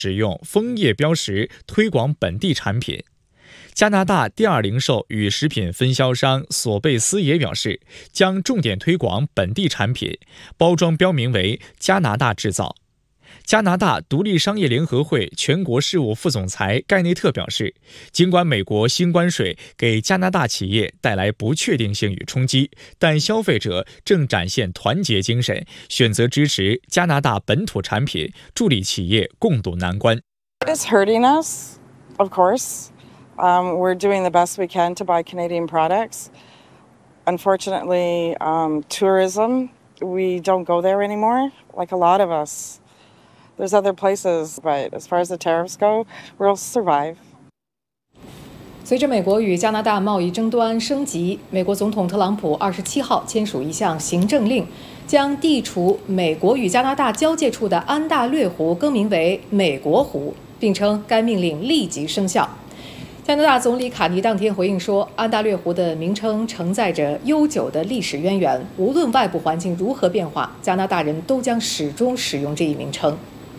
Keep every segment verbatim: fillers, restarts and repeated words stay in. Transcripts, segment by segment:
使用枫叶标识推广本地产品。加拿大第二零售与食品分销商索贝斯也表示，将重点推广本地产品，包装标明为加拿大制造。加拿大独立商业联合会全国事务副总裁盖内特表示，尽管美国新关税给加拿大企业带来不确定性与冲击，但消费者正展现团结精神，选择支持加拿大本土产品，助力企业共度难关。 It's hurting us, of course. Um, we're doing the best we can to buy Canadian products. Unfortunately, um, tourism, we don't go there anymore, like a lot of us.There's other places, but as far as the tariffs go, we'll survive. 随着美国与加拿大贸易争端升级，美国总统特朗普二十七号签署一项行政令，将地处美国与加拿大交界处的安大略湖更名为美国湖，并称该命令立即生效。加拿大总理卡尼当天回应说，安大略湖的名称承载着悠久的历史渊源，无论外部环境如何变化，加拿大人都将始终使用这一名称。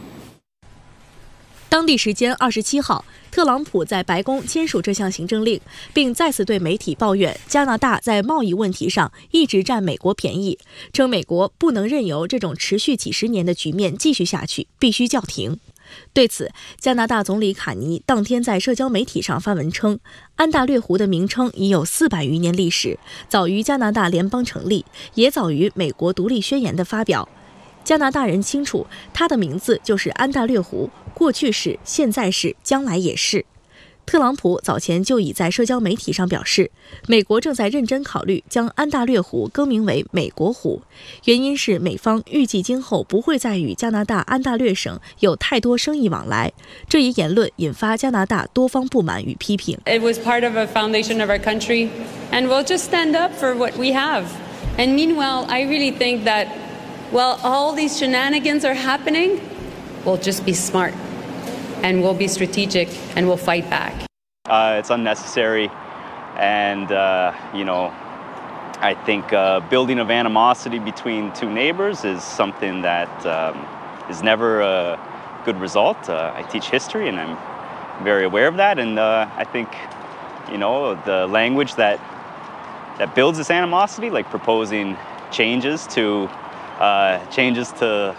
当地时间二十七号，特朗普在白宫签署这项行政令，并再次对媒体抱怨加拿大在贸易问题上一直占美国便宜，称美国不能任由这种持续几十年的局面继续下去，必须叫停。对此，加拿大总理卡尼当天在社交媒体上发文称，安大略湖的名称已有四百余年历史，早于加拿大联邦成立，也早于美国独立宣言的发表。加拿大人清楚，它的名字就是安大略湖，过去是，现在是，将来也是。特朗普早前就已在社交媒体上表示，美国正在认真考虑将安大略湖更名为美国湖，原因是美方预计今后不会再与加拿大安大略省有太多生意往来。这一言论引发加拿大多方不满与批评。 It was part of a foundation of our country, and we'll just stand up for what we have. And meanwhile, I really think that while all these shenanigans are happening, we'll just be smart.And we'll be strategic, and we'll fight back. Uh, it's unnecessary, and uh, you know, I think uh, building of animosity between two neighbors is something that um, is never a good result. Uh, I teach history, and I'm very aware of that. And uh, I think, you know, the language that that builds this animosity, like proposing changes to uh, changes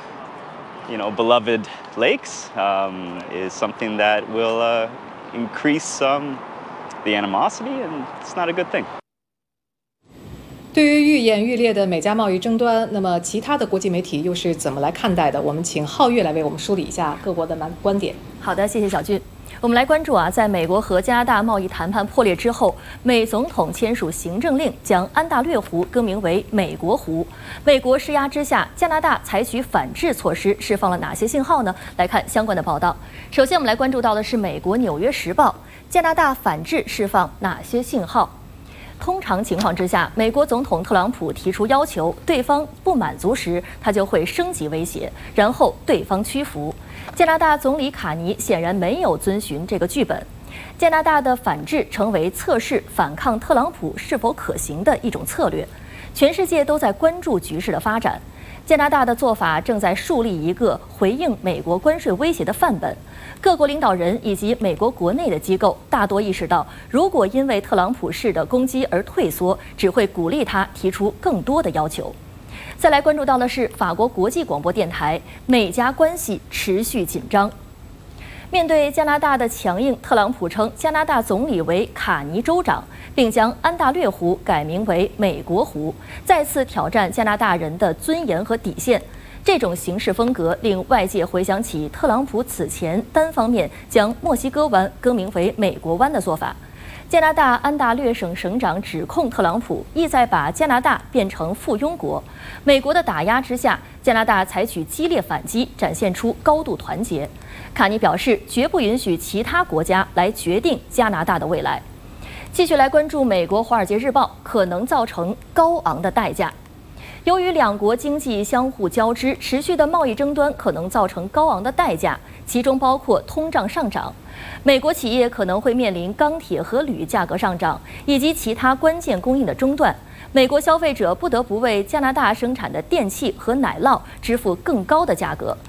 to.You know, beloved lakes um, is something that will uh, increase um, the animosity, and it's not a good thing. 对于愈演愈烈的美加贸易争端，那么其他的国际媒体又是怎么来看待的？我们请皓月来为我们梳理一下各国的观点。 好的，谢谢小俊。我们来关注啊，在美国和加拿大贸易谈判破裂之后，美总统签署行政令，将安大略湖更名为美国湖。美国施压之下，加拿大采取反制措施，释放了哪些信号呢？来看相关的报道。首先，我们来关注到的是美国《纽约时报》，加拿大反制释放哪些信号？通常情况之下，美国总统特朗普提出要求，对方不满足时，他就会升级威胁，然后对方屈服。加拿大总理卡尼显然没有遵循这个剧本，加拿大的反制成为测试反抗特朗普是否可行的一种策略。全世界都在关注局势的发展，加拿大的做法正在树立一个回应美国关税威胁的范本。各国领导人以及美国国内的机构大多意识到，如果因为特朗普式的攻击而退缩，只会鼓励他提出更多的要求。再来关注到的是法国国际广播电台，美加关系持续紧张。面对加拿大的强硬，特朗普称加拿大总理为卡尼州长，并将安大略湖改名为美国湖，再次挑战加拿大人的尊严和底线。这种行事风格令外界回想起特朗普此前单方面将墨西哥湾更名为美国湾的做法。加拿大安大略省省长指控特朗普意在把加拿大变成附庸国。美国的打压之下，加拿大采取激烈反击，展现出高度团结。卡尼表示，绝不允许其他国家来决定加拿大的未来。继续来关注美国《华尔街日报》可能造成高昂的代价。由于两国经济相互交织，持续的贸易争端可能造成高昂的代价，其中包括通胀上涨。美国企业可能会面临钢铁和铝价格上涨，以及其他关键供应的中断。美国消费者不得不为加拿大生产的电器和奶酪支付更高的价格。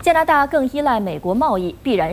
加拿大更依赖美国贸易，必然